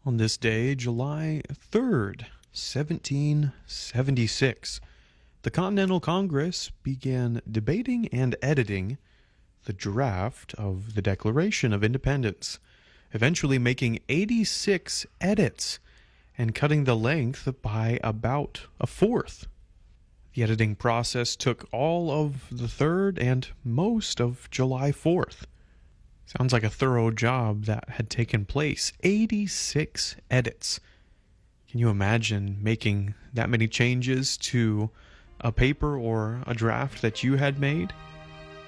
On this day, July 3rd, 1776, the Continental Congress began debating and editing the draft of the Declaration of Independence, eventually making 86 edits and cutting the length by about a fourth. The editing process took all of the 3rd and most of July 4th. Sounds like a thorough job that had taken place. 86 edits. Can you imagine making that many changes to a paper or a draft that you had made?